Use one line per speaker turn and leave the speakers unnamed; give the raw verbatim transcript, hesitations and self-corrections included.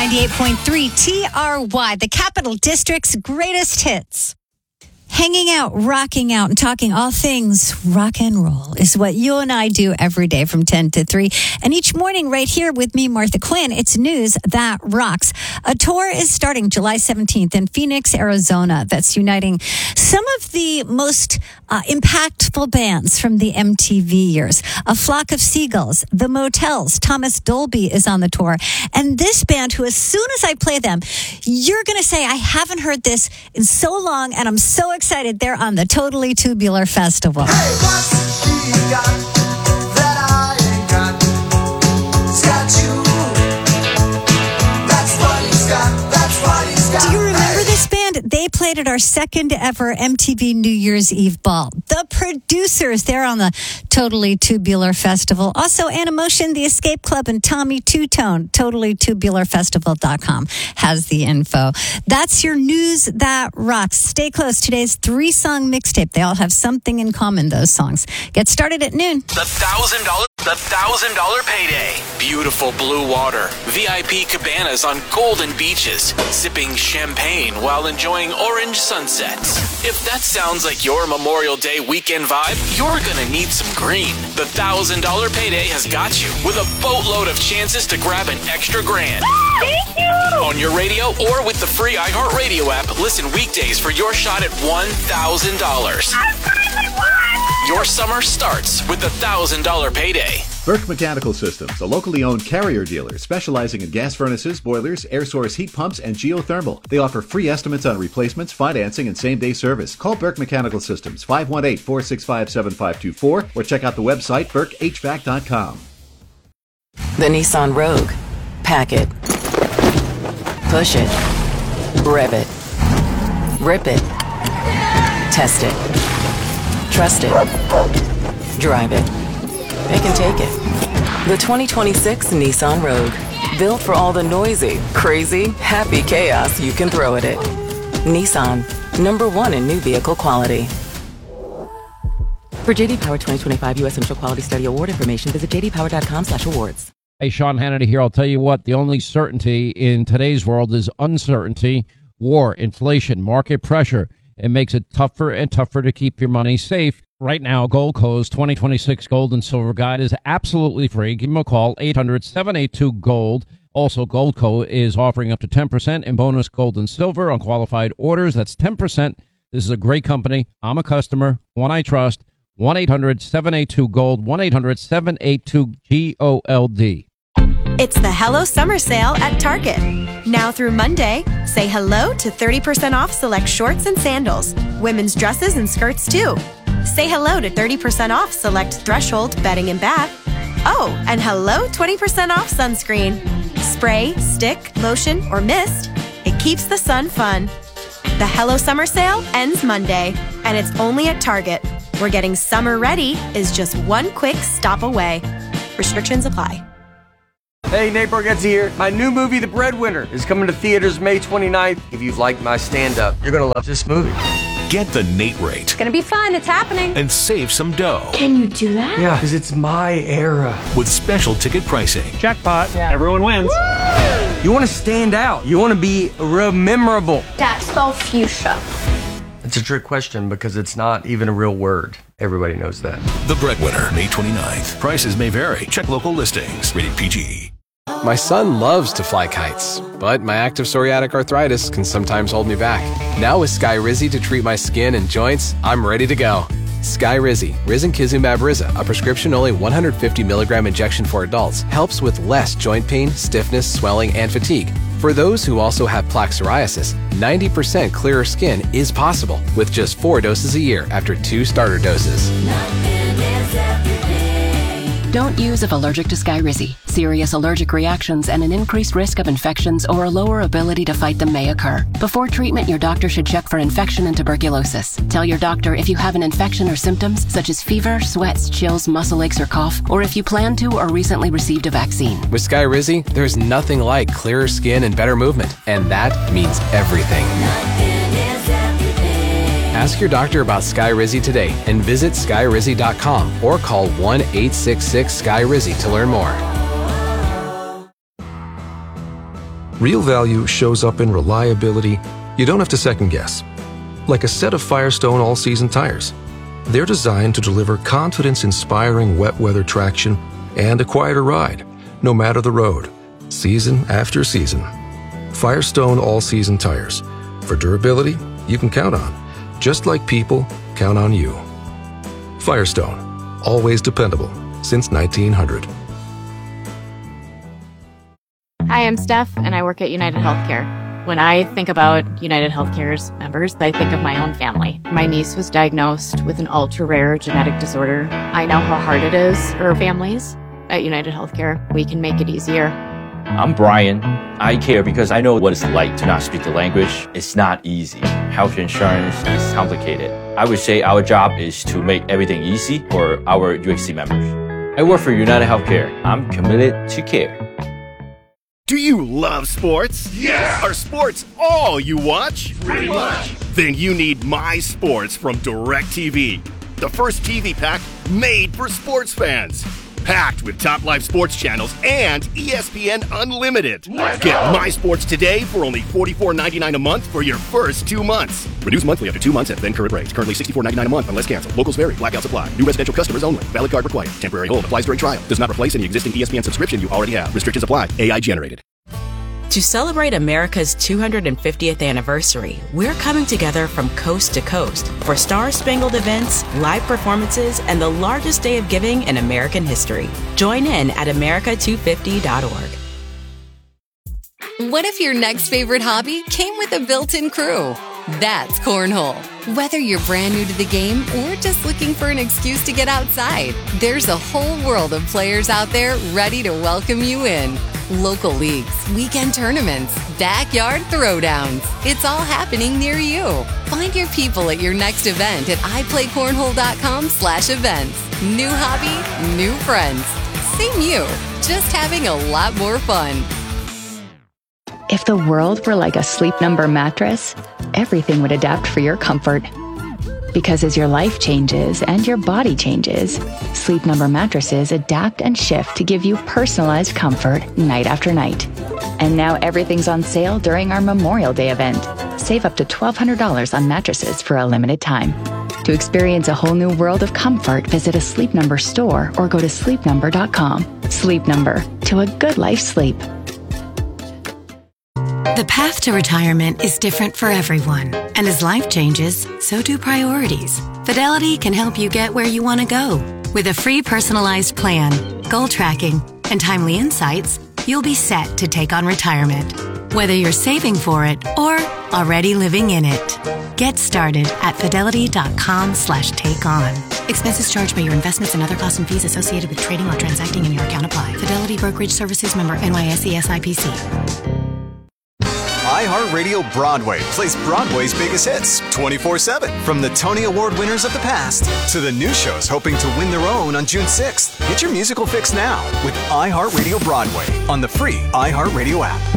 ninety-eight point three T R Y, the Capital District's greatest hits. Hanging out, rocking out, and talking all things rock and roll is what you and I do every day from ten to three. And each morning right here with me, Martha Quinn, it's news that rocks. A tour is starting July seventeenth in Phoenix, Arizona. That's uniting some of the most uh, impactful bands from the M T V years. A Flock of Seagulls, The Motels, Thomas Dolby is on the tour. And this band, who as soon as I play them, you're going to say, I haven't heard this in so long, and I'm so excited. They're on the Totally Tubular Festival.
Hey, what's he got that I ain't got? He's got you. That's what he's got. That's what he's got.
Do you remember this band? They played at our second ever M T V New Year's Eve ball. The Producers, they're on the Totally Tubular Festival. Also, Animotion, The Escape Club, and Tommy Two-Tone. Totally Tubular Festival dot com has the info. That's your news that rocks. Stay close. Today's three-song mixtape. They all have something in common, those songs. Get started at noon.
The thousand dollar, the thousand dollar payday. Beautiful blue water, V I P cabanas on golden beaches, sipping champagne while enjoying orange sunsets. If that sounds like your Memorial Day weekend vibe, you're gonna need some green. The thousand dollar payday has got you with a boatload of chances to grab an extra grand.
Thank you!
On your radio or with the free iHeartRadio app, listen weekdays for your shot at one thousand dollars.
I finally won!
Your summer starts with the thousand dollar payday.
Burke Mechanical Systems, a locally owned Carrier dealer specializing in gas furnaces, boilers, air source heat pumps, and geothermal. They offer free estimates on replacements, financing, and same-day service. Call Burke Mechanical Systems, five one eight, four six five, seven five two four, or check out the website burke h v a c dot com.
The Nissan Rogue. Pack it. Push it. Rev it. Rip it. Test it. Trust it. Drive it. They can take it. The twenty twenty-six Nissan Rogue. Built for all the noisy, crazy, happy chaos you can throw at it. Nissan. Number one in new vehicle quality. For J D Power twenty twenty-five U S Initial Quality Study Award information, visit j d power dot com slash awards.
Hey, Sean Hannity here. I'll tell you what, the only certainty in today's world is uncertainty, war, inflation, market pressure. It makes it tougher and tougher to keep your money safe. Right now, Goldco's twenty twenty-six Gold and Silver Guide is absolutely free. Give them a call, eight hundred, seven eight two, GOLD. Also, Goldco is offering up to ten percent in bonus gold and silver on qualified orders. That's ten percent. This is a great company. I'm a customer, one I trust. one eight hundred, seven eight two, GOLD, one eight hundred, seven eight two, G O L D.
It's the Hello Summer Sale at Target. Now through Monday, say hello to thirty percent off select shorts and sandals, women's dresses and skirts too. Say hello to thirty percent off select Threshold bedding and bath. Oh, and hello twenty percent off sunscreen. Spray, stick, lotion, or mist. It keeps the sun fun. The Hello Summer Sale ends Monday, and it's only at Target, where getting summer ready is just one quick stop away. Restrictions apply.
Hey, Nate Bargatze here. My new movie, The Breadwinner, is coming to theaters May twenty-ninth. If you've liked my stand-up, you're going to love this movie.
Get the Nate rate.
It's gonna be fun. It's happening.
And save some dough.
Can you do that?
Yeah, because it's my era.
With special ticket pricing.
Jackpot. Yeah. Everyone wins.
Woo! You want to stand out. You want to be real memorable.
Dad, spell fuchsia.
It's a trick question because it's not even a real word. Everybody knows that.
The Breadwinner, May twenty-ninth. Prices may vary. Check local listings. Rated P G.
My son loves to fly kites, but my active psoriatic arthritis can sometimes hold me back. Now with Skyrizi to treat my skin and joints, I'm ready to go. Skyrizi, risankizumab Riza, a prescription-only one hundred fifty milligram injection for adults, helps with less joint pain, stiffness, swelling, and fatigue. For those who also have plaque psoriasis, ninety percent clearer skin is possible with just four doses a year after two starter doses.
Don't use if allergic to Skyrizi. Serious allergic reactions and an increased risk of infections or a lower ability to fight them may occur. Before treatment, your doctor should check for infection and tuberculosis. Tell your doctor if you have an infection or symptoms such as fever, sweats, chills, muscle aches, or cough, or if you plan to or recently received a vaccine.
With Skyrizi, there's nothing like clearer skin and better movement, and that means everything. Ask your doctor about Skyrizi today and visit skyrizi dot com or call one eight six six, S K Y R I Z I to learn more.
Real value shows up in reliability you don't have to second guess. Like a set of Firestone all-season tires. They're designed to deliver confidence-inspiring wet weather traction and a quieter ride, no matter the road, season after season. Firestone all-season tires. For durability you can count on, just like people count on you. Firestone, always dependable since nineteen hundred.
Hi, I'm Steph, and I work at United Healthcare. When I think about United Healthcare's members, I think of my own family. My niece was diagnosed with an ultra-rare genetic disorder. I know how hard it is for families. At United Healthcare, we can make it easier.
I'm Brian. I care because I know what it's like to not speak the language. It's not easy. Health insurance is complicated. I would say our job is to make everything easy for our U H C members. I work for United Healthcare. I'm committed to care.
Do you love sports?
Yes!
Are sports all you watch?
Pretty much.
Then you need My Sports from DirecTV, the first T V pack made for sports fans. Packed with top live sports channels and E S P N Unlimited.
Let's
Get
go.
My Sports today for only forty-four ninety-nine a month for your first two months. Reduce monthly after two months at then current rates. Currently sixty-four ninety-nine a month unless canceled. Locals vary. Blackouts apply. New residential customers only. Valid card required. Temporary hold applies during trial. Does not replace any existing E S P N subscription you already have. Restrictions apply. A I generated.
To celebrate America's two hundred fiftieth anniversary, we're coming together from coast to coast for star-spangled events, live performances, and the largest day of giving in American history. Join in at America two fifty dot org.
What if your next favorite hobby came with a built-in crew? That's Cornhole. Whether you're brand new to the game or just looking for an excuse to get outside, there's a whole world of players out there ready to welcome you in. Local leagues, weekend tournaments, backyard throwdowns. It's all happening near you. Find your people at your next event at i play cornhole dot com slash events. New hobby, new friends. Same you, just having a lot more fun.
If the world were like a Sleep Number mattress, everything would adapt for your comfort. Because as your life changes and your body changes, Sleep Number mattresses adapt and shift to give you personalized comfort night after night. And now everything's on sale during our Memorial Day event. Save up to twelve hundred dollars on mattresses for a limited time. To experience a whole new world of comfort, visit a Sleep Number store or go to sleep number dot com. Sleep Number, to a good life sleep.
The path to retirement is different for everyone, and as life changes, so do priorities. Fidelity can help you get where you want to go. With a free personalized plan, goal tracking, and timely insights, you'll be set to take on retirement, whether you're saving for it or already living in it. Get started at fidelity dot com slash take on. Expenses charged by your investments and other costs and fees associated with trading or transacting in your account apply. Fidelity Brokerage Services, member N Y S E S I P C.
iHeartRadio Broadway plays Broadway's biggest hits twenty-four seven. From the Tony Award winners of the past to the new shows hoping to win their own on June sixth. Get your musical fix now with iHeartRadio Broadway on the free iHeartRadio app.